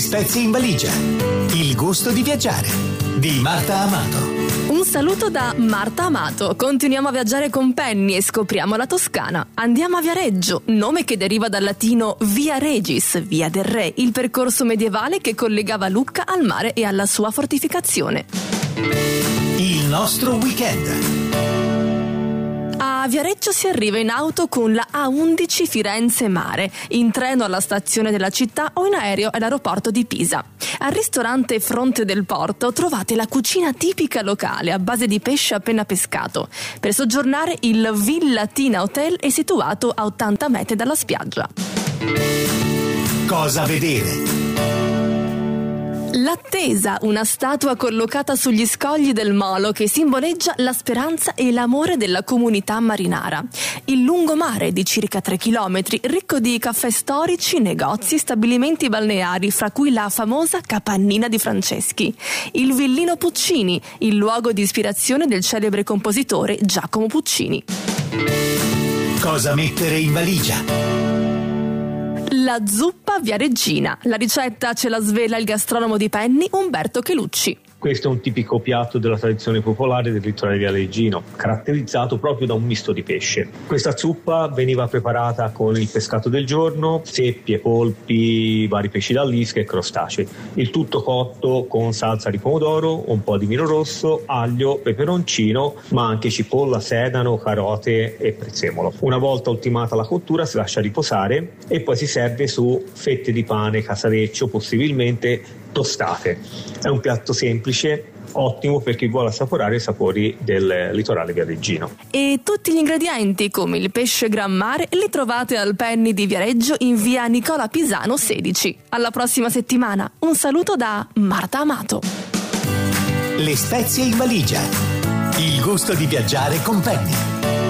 spezie in valigia. Il gusto di viaggiare di Marta Amato. Un saluto da Marta Amato. Continuiamo a viaggiare con Penny e scopriamo la Toscana. Andiamo a Viareggio, nome che deriva dal latino Via Regis, Via del Re, il percorso medievale che collegava Lucca al mare e alla sua fortificazione. Il nostro weekend. A Viareggio si arriva in auto con la A11 Firenze Mare, in treno alla stazione della città o in aereo all'aeroporto di Pisa. Al ristorante Fronte del Porto trovate la cucina tipica locale a base di pesce appena pescato. Per soggiornare il Villatina Hotel è situato a 80 metri dalla spiaggia. Cosa vedere? L'Attesa, una statua collocata sugli scogli del Molo che simboleggia la speranza e l'amore della comunità marinara. Il lungomare di circa 3 chilometri, ricco di caffè storici, negozi, stabilimenti balneari, fra cui la famosa Capannina di Franceschi. Il Villino Puccini, il luogo di ispirazione del celebre compositore Giacomo Puccini. Cosa mettere in valigia? La zuppa viareggina. La ricetta ce la svela il gastronomo di Penny, Umberto Chelucci. Questo è un tipico piatto della tradizione popolare del litorale viareggino, caratterizzato proprio da un misto di pesce. Questa zuppa veniva preparata con il pescato del giorno, seppie, polpi, vari pesci d'allisca e crostacei. Il tutto cotto con salsa di pomodoro, un po' di vino rosso, aglio, peperoncino, ma anche cipolla, sedano, carote e prezzemolo. Una volta ultimata la cottura si lascia riposare e poi si serve su fette di pane casareccio, possibilmente tostate. È un piatto semplice, ottimo per chi vuole assaporare i sapori del litorale viareggino. E tutti gli ingredienti, come il pesce Gran Mare, li trovate al Penny di Viareggio in via Nicola Pisano 16. Alla prossima settimana. Un saluto da Marta Amato. Le spezie in valigia. Il gusto di viaggiare con Penny.